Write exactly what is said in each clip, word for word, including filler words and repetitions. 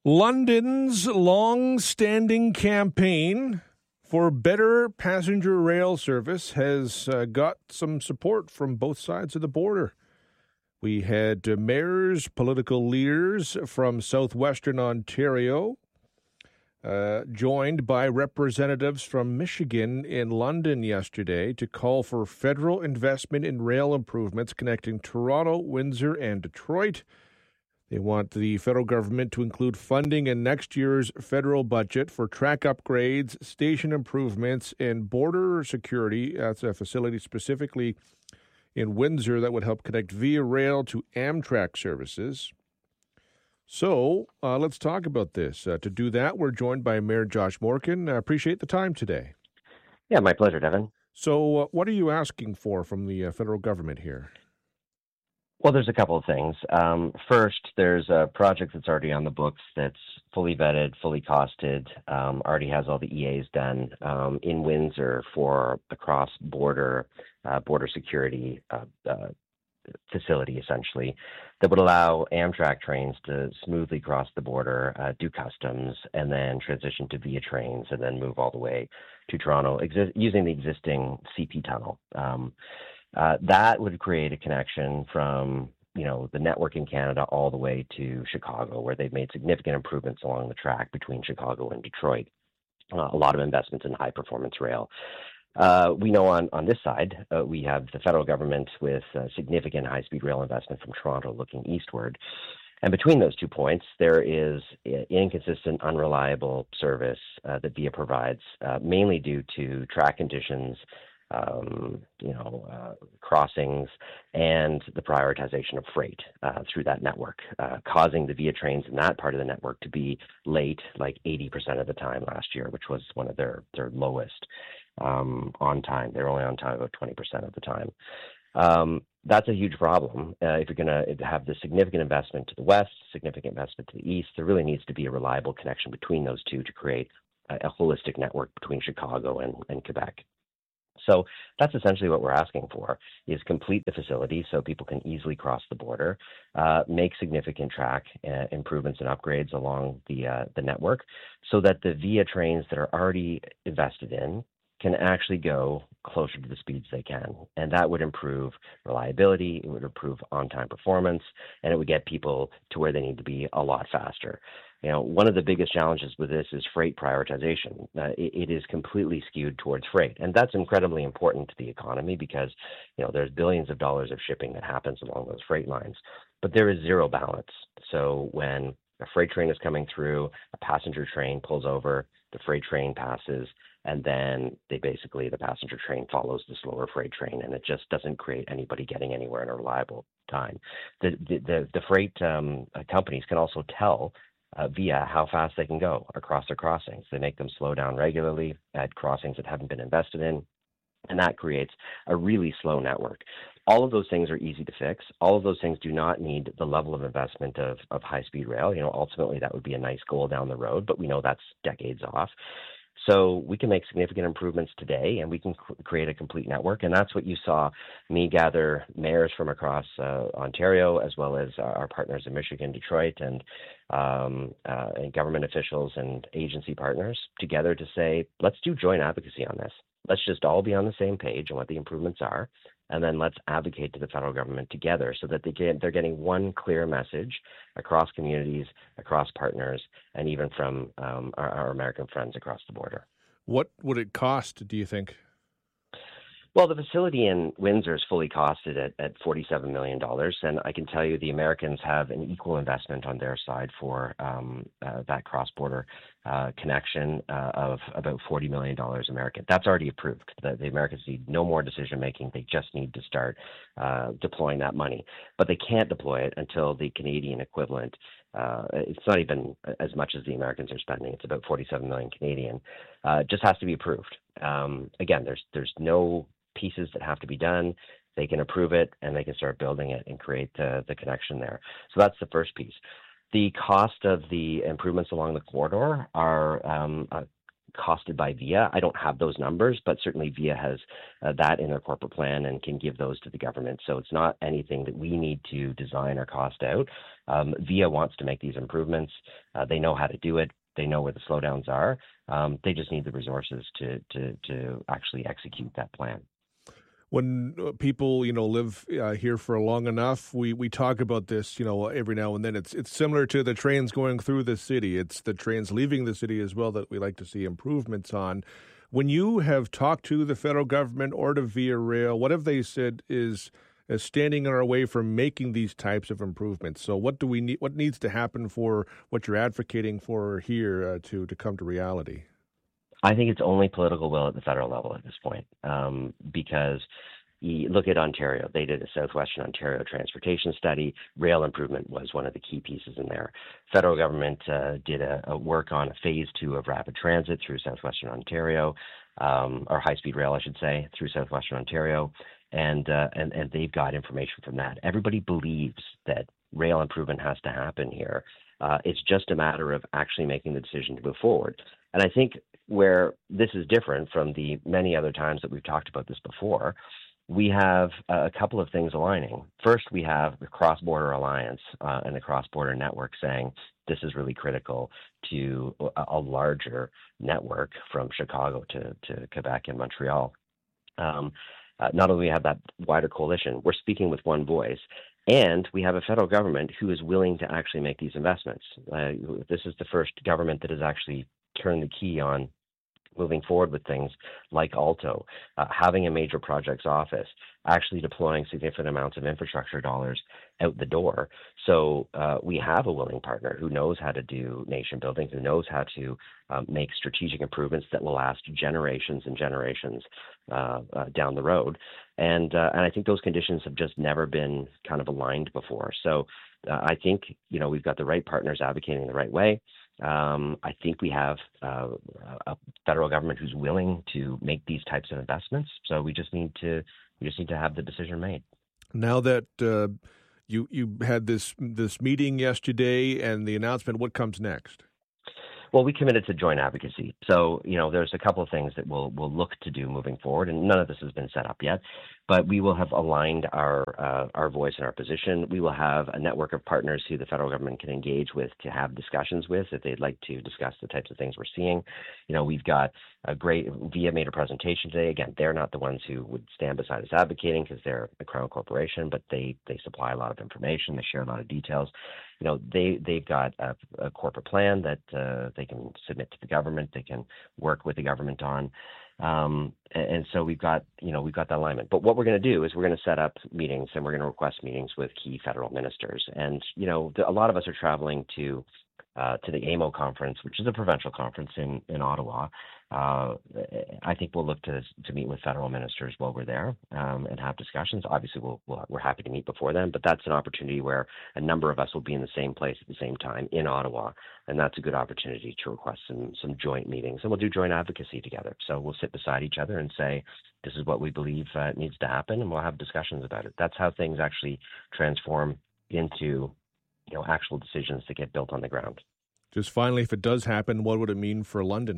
London's long-standing campaign for better passenger rail service has uh, got some support from both sides of the border. We had uh, mayors, political leaders from southwestern Ontario, uh, joined by representatives from Michigan in London yesterday to call for federal investment in rail improvements connecting Toronto, Windsor, and Detroit. They want the federal government to include funding in next year's federal budget for track upgrades, station improvements, and border security. That's a facility specifically in Windsor that would help connect Via Rail to Amtrak services. So uh, let's talk about this. Uh, to do that, we're joined by Mayor Josh Morkin. I appreciate the time today. Yeah, my pleasure, Devin. So uh, what are you asking for from the uh, federal government here? Well, there's a couple of things. Um, first, there's a project that's already on the books that's fully vetted, fully costed, um, already has all the E As done um, in Windsor for a cross-border uh, border security uh, uh, facility, essentially, that would allow Amtrak trains to smoothly cross the border, uh, do customs, and then transition to Via trains, and then move all the way to Toronto exi- using the existing C P tunnel. Um, Uh, that would create a connection from, you know, the network in Canada all the way to Chicago, where they've made significant improvements along the track between Chicago and Detroit. Uh, a lot of investments in high-performance rail. Uh, we know on, on this side, uh, we have the federal government with uh, significant high-speed rail investment from Toronto looking eastward. And between those two points, there is inconsistent, unreliable service uh, that Via provides, uh, mainly due to track conditions, um, you know, uh, crossings, and the prioritization of freight uh, through that network, uh, causing the Via trains in that part of the network to be late like eighty percent of the time last year, which was one of their, their lowest um, on time. They're only on time about twenty percent of the time. Um, that's a huge problem. Uh, if you're going to have the significant investment to the west, significant investment to the east, there really needs to be a reliable connection between those two to create a, a holistic network between Chicago and, and Quebec. So that's essentially what we're asking for, is complete the facility so people can easily cross the border, uh, make significant track uh, improvements and upgrades along the uh, the network so that the Via trains that are already invested in can actually go closer to the speeds they can. And that would improve reliability, it would improve on-time performance, and it would get people to where they need to be a lot faster. You know, one of the biggest challenges with this is freight prioritization. Uh, it, it is completely skewed towards freight, and that's incredibly important to the economy because, you know, there's billions of dollars of shipping that happens along those freight lines, but there is zero balance. So when a freight train is coming through, a passenger train pulls over, the freight train passes, and then they basically, the passenger train follows the slower freight train, and it just doesn't create anybody getting anywhere in a reliable time. The the the, the freight um, companies can also tell uh, Via how fast they can go across their crossings. They make them slow down regularly at crossings that haven't been invested in, and that creates a really slow network. All of those things are easy to fix. All of those things do not need the level of investment of, of high-speed rail. You know, ultimately that would be a nice goal down the road, but we know that's decades off. So we can make significant improvements today, and we can cr- create a complete network. And that's what you saw me gather mayors from across uh, Ontario, as well as our partners in Michigan, Detroit, and, um, uh, and government officials and agency partners together to say, let's do joint advocacy on this. Let's just all be on the same page on what the improvements are, and then let's advocate to the federal government together so that they get, they're getting one clear message across communities, across partners, and even from um, our, our American friends across the border. What would it cost, do you think? Well, the facility in Windsor is fully costed at, at forty-seven million dollars, and I can tell you the Americans have an equal investment on their side for um, uh, that cross-border uh, connection uh, of about forty million dollars American. That's already approved. The, the Americans need no more decision-making. They just need to start uh, deploying that money. But they can't deploy it until the Canadian equivalent, uh, it's not even as much as the Americans are spending. It's about forty-seven million Canadian. Uh, it just has to be approved. Um, again, there's there's no pieces that have to be done. They can approve it and they can start building it and create uh, the connection there. So that's the first piece. The cost of the improvements along the corridor are um, uh, costed by Via. I don't have those numbers, but certainly Via has uh, that in their corporate plan and can give those to the government. So it's not anything that we need to design or cost out. Um, Via wants to make these improvements. Uh, they know how to do it. They know where the slowdowns are. Um, they just need the resources to to to actually execute that plan. When people, you know, live uh, here for long enough, we, we talk about this, you know, every now and then. It's it's similar to the trains going through the city. It's the trains leaving the city as well that we like to see improvements on. When you have talked to the federal government or to Via Rail, what have they said is, is standing in our way from making these types of improvements? So what do we need? What needs to happen for what you're advocating for here uh, to to come to reality? I think it's only political will at the federal level at this point, um, because you look at Ontario. They did a Southwestern Ontario transportation study. Rail improvement was one of the key pieces in there. Federal government uh, did a, a work on a phase two of rapid transit through Southwestern Ontario, um, or high-speed rail, I should say, through Southwestern Ontario, and, uh, and and they've got information from that. Everybody believes that rail improvement has to happen here. Uh, it's just a matter of actually making the decision to move forward. And I think where this is different from the many other times that we've talked about this before, we have a couple of things aligning. First, we have the Cross-Border Alliance uh, and the Cross-Border Network saying this is really critical to a, a larger network from Chicago to, to Quebec and Montreal. Um, uh, not only have that wider coalition, we're speaking with one voice. And we have a federal government who is willing to actually make these investments. Uh, this is the first government that has actually turned the key on moving forward with things like Alto, uh, having a major projects office, actually deploying significant amounts of infrastructure dollars out the door. So uh, we have a willing partner who knows how to do nation building, who knows how to um, make strategic improvements that will last generations and generations uh, uh, down the road. And uh, and I think those conditions have just never been kind of aligned before. So uh, I think, you know, we've got the right partners advocating the right way. Um, I think we have uh, a federal government who's willing to make these types of investments. So we just need to we just need to have the decision made. Now that uh, you you had this this meeting yesterday and the announcement, what comes next? Well, we committed to joint advocacy. So, you know, there's a couple of things that we'll we'll look to do moving forward, and none of this has been set up yet. But we will have aligned our uh, our voice and our position. We will have a network of partners who the federal government can engage with to have discussions with if they'd like to discuss the types of things we're seeing. You know, we've got a great Via made a presentation today. Again, they're not the ones who would stand beside us advocating because they're a Crown corporation, but they they supply a lot of information. They share a lot of details. You know, they they've got a, a corporate plan that uh, they can submit to the government. They can work with the government on. Um, and, and so we've got, you know, we've got that alignment. But what we're going to do is we're going to set up meetings and we're going to request meetings with key federal ministers. And, you know, the, a lot of us are traveling to uh, to the A M O conference, which is a provincial conference in, in Ottawa. Uh, I think we'll look to to meet with federal ministers while we're there um, and have discussions. Obviously, we'll, we'll, we're happy to meet before then, but that's an opportunity where a number of us will be in the same place at the same time in Ottawa, and that's a good opportunity to request some some joint meetings, and we'll do joint advocacy together. So we'll sit beside each other and say, this is what we believe uh, needs to happen, and we'll have discussions about it. That's how things actually transform into, you know, actual decisions that get built on the ground. Just finally, if it does happen, what would it mean for London?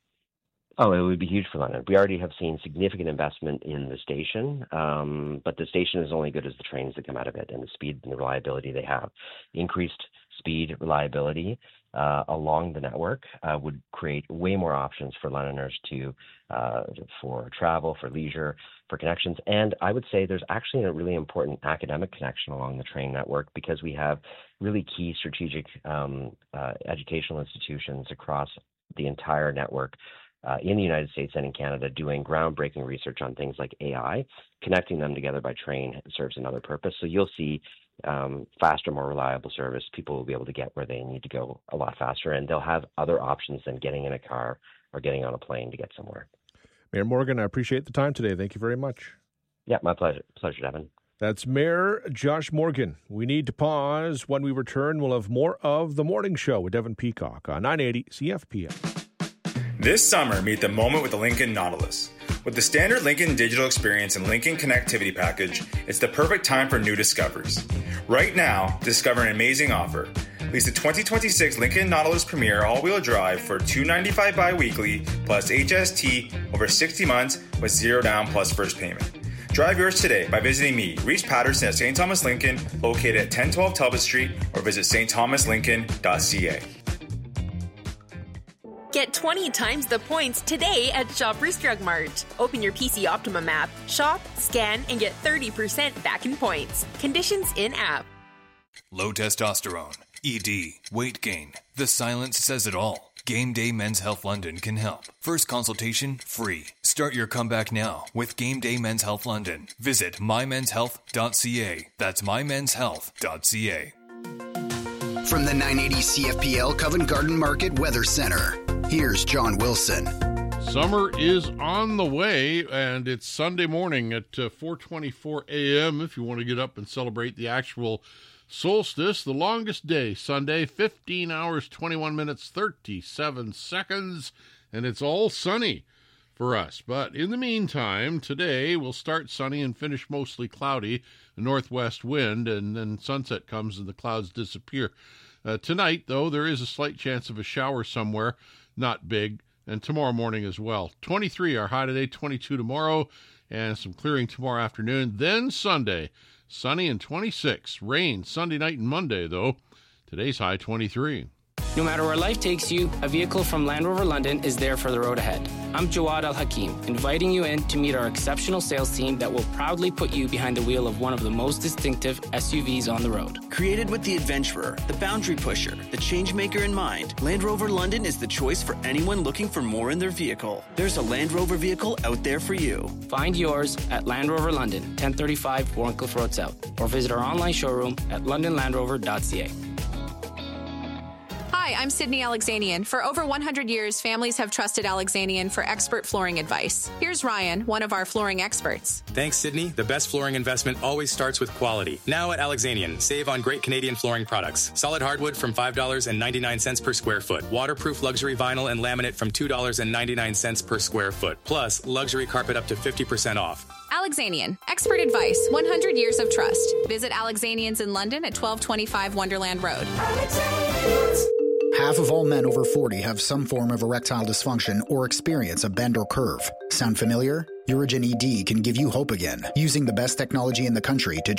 Oh, it would be huge for London. We already have seen significant investment in the station, um, but the station is only good as the trains that come out of it and the speed and the reliability they have. Increased speed, reliability uh, along the network uh, would create way more options for Londoners to uh, for travel, for leisure, for connections. And I would say there's actually a really important academic connection along the train network because we have really key strategic um, uh, educational institutions across the entire network Uh, in the United States and in Canada, doing groundbreaking research on things like A I. Connecting them together by train serves another purpose. So you'll see um, faster, more reliable service. People will be able to get where they need to go a lot faster, and they'll have other options than getting in a car or getting on a plane to get somewhere. Mayor Morgan, I appreciate the time today. Thank you very much. Yeah, my pleasure. Pleasure, Devin. That's Mayor Josh Morgan. We need to pause. When we return, we'll have more of The Morning Show with Devin Peacock on nine eighty C F P M. This summer, meet the moment with the Lincoln Nautilus. With the standard Lincoln digital experience and Lincoln connectivity package, it's the perfect time for new discoveries. Right now, discover an amazing offer. Lease the twenty twenty-six Lincoln Nautilus Premier all-wheel drive for two hundred ninety-five dollars bi-weekly plus H S T over sixty months with zero down plus first payment. Drive yours today by visiting me, Reese Patterson at Saint Thomas Lincoln, located at ten twelve Talbot Street, or visit s t thomas lincoln dot c a. Get twenty times the points today at Shoppers Drug Mart. Open your P C Optimum app, shop, scan, and get thirty percent back in points. Conditions in-app. Low testosterone, E D, weight gain. The silence says it all. Game Day Men's Health London can help. First consultation free. Start your comeback now with Game Day Men's Health London. Visit my mens health dot c a. That's my mens health dot c a. From the nine eighty C F P L Covent Garden Market Weather Center, here's John Wilson. Summer is on the way, and it's Sunday morning at uh, four twenty-four a.m. if you want to get up and celebrate the actual solstice, the longest day, Sunday, fifteen hours, twenty-one minutes, thirty-seven seconds, and it's all sunny for us. But in the meantime, today we'll start sunny and finish mostly cloudy, a northwest wind, and then sunset comes and the clouds disappear. Uh, tonight, though, there is a slight chance of a shower somewhere, not big, and tomorrow morning as well. twenty-three our high today, twenty-two tomorrow, and some clearing tomorrow afternoon. Then Sunday, sunny and twenty-six. Rain Sunday night and Monday, though. Today's high twenty-three. No matter where life takes you, a vehicle from Land Rover London is there for the road ahead. I'm Jawad Al-Hakim, inviting you in to meet our exceptional sales team that will proudly put you behind the wheel of one of the most distinctive S U Vs on the road. Created with the adventurer, the boundary pusher, the change maker in mind, Land Rover London is the choice for anyone looking for more in their vehicle. There's a Land Rover vehicle out there for you. Find yours at Land Rover London, ten thirty-five Warncliffe Road South, or visit our online showroom at london land rover dot c a. Hi, I'm Sydney Alexanian. For over one hundred years, families have trusted Alexanian for expert flooring advice. Here's Ryan, one of our flooring experts. Thanks, Sydney. The best flooring investment always starts with quality. Now at Alexanian, save on great Canadian flooring products. Solid hardwood from five dollars and ninety-nine cents per square foot. Waterproof luxury vinyl and laminate from two dollars and ninety-nine cents per square foot. Plus, luxury carpet up to fifty percent off. Alexanian. Expert advice. one hundred years of trust. Visit Alexanians in London at twelve twenty-five Wonderland Road. Half of all men over forty have some form of erectile dysfunction or experience a bend or curve. Sound familiar? Urigen E D can give you hope again, using the best technology in the country to